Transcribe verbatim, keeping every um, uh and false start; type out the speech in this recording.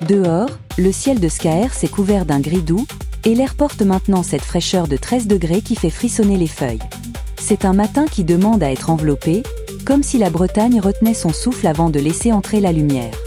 Dehors, le ciel de Scaër s'est couvert d'un gris doux, et l'air porte maintenant cette fraîcheur de treize degrés qui fait frissonner les feuilles. C'est un matin qui demande à être enveloppé, comme si la Bretagne retenait son souffle avant de laisser entrer la lumière.